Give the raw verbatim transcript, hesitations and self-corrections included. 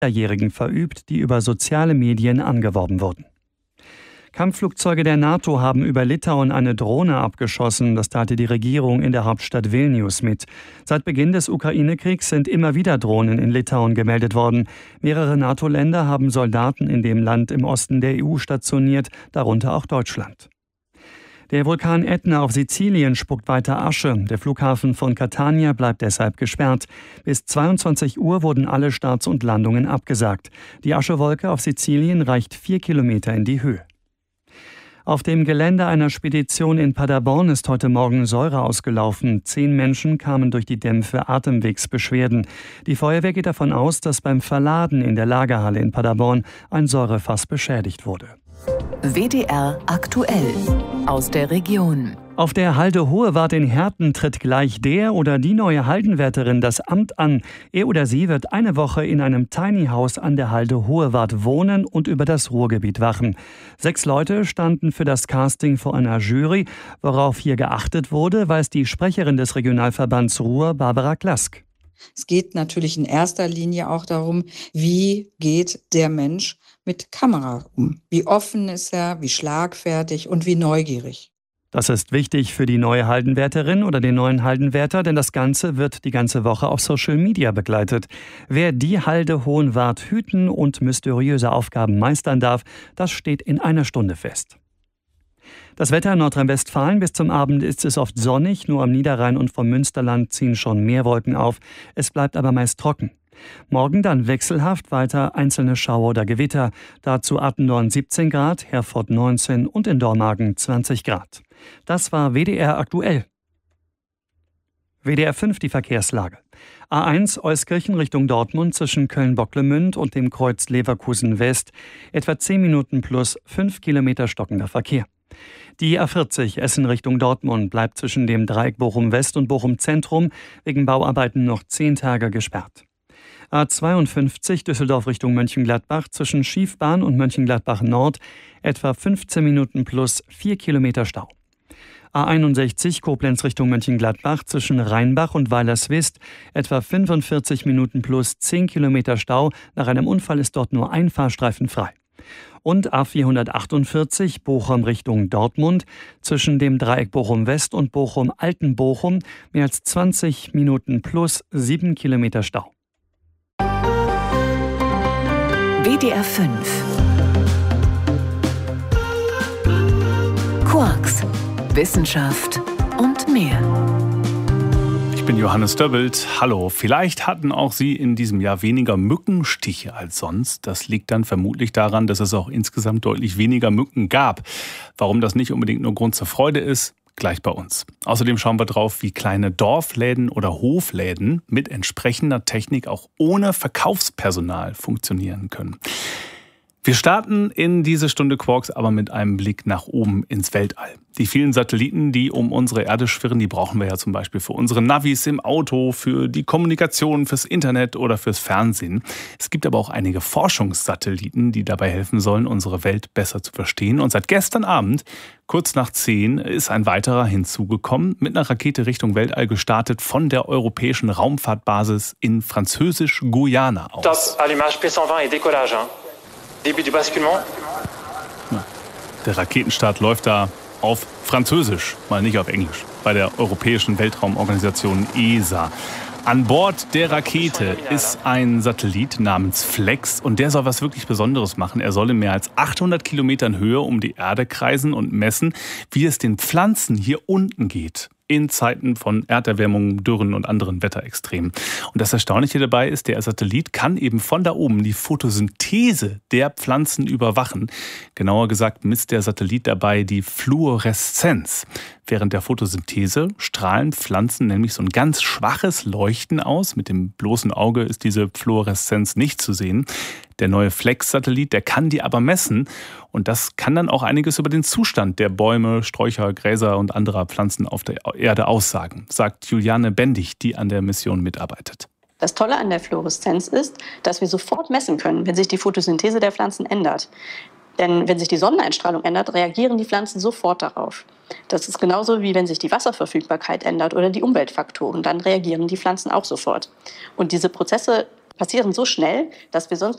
Minderjährigen verübt, die über soziale Medien angeworben wurden. Kampfflugzeuge der NATO haben über Litauen eine Drohne abgeschossen. Das teilte die Regierung in der Hauptstadt Vilnius mit. Seit Beginn des Ukraine-Kriegs sind immer wieder Drohnen in Litauen gemeldet worden. Mehrere NATO-Länder haben Soldaten in dem Land im Osten der E U stationiert, darunter auch Deutschland. Der Vulkan Ätna auf Sizilien spuckt weiter Asche. Der Flughafen von Catania bleibt deshalb gesperrt. Bis zweiundzwanzig Uhr wurden alle Starts und Landungen abgesagt. Die Aschewolke auf Sizilien reicht vier Kilometer in die Höhe. Auf dem Gelände einer Spedition in Paderborn ist heute Morgen Säure ausgelaufen. Zehn Menschen kamen durch die Dämpfe Atemwegsbeschwerden. Die Feuerwehr geht davon aus, dass beim Verladen in der Lagerhalle in Paderborn ein Säurefass beschädigt wurde. W D R aktuell aus der Region. Auf der Halde Hohewart in Herten tritt gleich der oder die neue Haldenwärterin das Amt an. Er oder sie wird eine Woche in einem Tiny House an der Halde Hohewart wohnen und über das Ruhrgebiet wachen. Sechs Leute standen für das Casting vor einer Jury. Worauf hier geachtet wurde, weiß die Sprecherin des Regionalverbands Ruhr, Barbara Klask. Es geht natürlich in erster Linie auch darum, wie geht der Mensch mit Kamera um? Wie offen ist er, wie schlagfertig und wie neugierig? Das ist wichtig für die neue Haldenwärterin oder den neuen Haldenwärter, denn das Ganze wird die ganze Woche auf Social Media begleitet. Wer die Halde Hohenwart hüten und mysteriöse Aufgaben meistern darf, das steht in einer Stunde fest. Das Wetter in Nordrhein-Westfalen: bis zum Abend ist es oft sonnig, nur am Niederrhein und vom Münsterland ziehen schon mehr Wolken auf. Es bleibt aber meist trocken. Morgen dann wechselhaft, weiter einzelne Schauer oder Gewitter. Dazu Attendorn siebzehn Grad, Herford neunzehn und in Dormagen zwanzig Grad. Das war W D R aktuell. W D R fünf, die Verkehrslage. A eins Euskirchen Richtung Dortmund zwischen Köln-Bocklemünd und dem Kreuz Leverkusen West. Etwa zehn Minuten plus fünf Kilometer stockender Verkehr. Die A vierzig Essen Richtung Dortmund bleibt zwischen dem Dreieck Bochum West und Bochum Zentrum wegen Bauarbeiten noch zehn Tage gesperrt. A zweiundfünfzig Düsseldorf Richtung Mönchengladbach zwischen Schiefbahn und Mönchengladbach Nord etwa fünfzehn Minuten plus vier Kilometer Stau. A einundsechzig Koblenz Richtung Mönchengladbach zwischen Rheinbach und Weilerswist etwa fünfundvierzig Minuten plus zehn Kilometer Stau. Nach einem Unfall ist dort nur ein Fahrstreifen frei. Und A vierhundertachtundvierzig Bochum Richtung Dortmund zwischen dem Dreieck Bochum West und Bochum Altenbochum mehr als zwanzig Minuten plus sieben Kilometer Stau. W D R fünf Quarks, Wissenschaft und mehr. Ich bin Johannes Döbbelt. Hallo. Vielleicht hatten auch Sie in diesem Jahr weniger Mückenstiche als sonst. Das liegt dann vermutlich daran, dass es auch insgesamt deutlich weniger Mücken gab. Warum das nicht unbedingt nur Grund zur Freude ist, gleich bei uns. Außerdem schauen wir drauf, wie kleine Dorfläden oder Hofläden mit entsprechender Technik auch ohne Verkaufspersonal funktionieren können. Wir starten in diese Stunde Quarks aber mit einem Blick nach oben ins Weltall. Die vielen Satelliten, die um unsere Erde schwirren, die brauchen wir ja zum Beispiel für unsere Navis im Auto, für die Kommunikation, fürs Internet oder fürs Fernsehen. Es gibt aber auch einige Forschungssatelliten, die dabei helfen sollen, unsere Welt besser zu verstehen. Und seit gestern Abend, kurz nach zehn, ist ein weiterer hinzugekommen, mit einer Rakete Richtung Weltall gestartet von der Europäischen Raumfahrtbasis in Französisch-Guyana aus. Top, allumage P cent vingt et décollage. Début du basculement. Der Raketenstart läuft da auf Französisch, mal nicht auf Englisch, bei der Europäischen Weltraumorganisation E S A. An Bord der Rakete ist ein Satellit namens Flex und der soll was wirklich Besonderes machen. Er soll in mehr als achthundert Kilometern Höhe um die Erde kreisen und messen, wie es den Pflanzen hier unten geht. In Zeiten von Erderwärmung, Dürren und anderen Wetterextremen. Und das Erstaunliche dabei ist, der Satellit kann eben von da oben die Photosynthese der Pflanzen überwachen. Genauer gesagt misst der Satellit dabei die Fluoreszenz. Während der Photosynthese strahlen Pflanzen nämlich so ein ganz schwaches Leuchten aus. Mit dem bloßen Auge ist diese Fluoreszenz nicht zu sehen. Der neue Flex-Satellit, der kann die aber messen. Und das kann dann auch einiges über den Zustand der Bäume, Sträucher, Gräser und anderer Pflanzen auf der Erde aussagen, sagt Juliane Bendig, die an der Mission mitarbeitet. Das Tolle an der Fluoreszenz ist, dass wir sofort messen können, wenn sich die Photosynthese der Pflanzen ändert. Denn wenn sich die Sonneneinstrahlung ändert, reagieren die Pflanzen sofort darauf. Das ist genauso wie wenn sich die Wasserverfügbarkeit ändert oder die Umweltfaktoren. Dann reagieren die Pflanzen auch sofort. Und diese Prozesse passieren so schnell, dass wir sonst